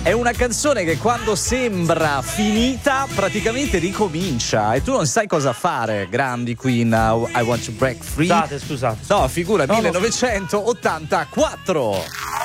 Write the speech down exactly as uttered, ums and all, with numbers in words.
È una canzone che quando sembra finita praticamente ricomincia e tu non sai cosa fare. Grandi Queen, uh, I Want to Break Free. Scusate, scusate. No, figura, no, millenovecentottantaquattro.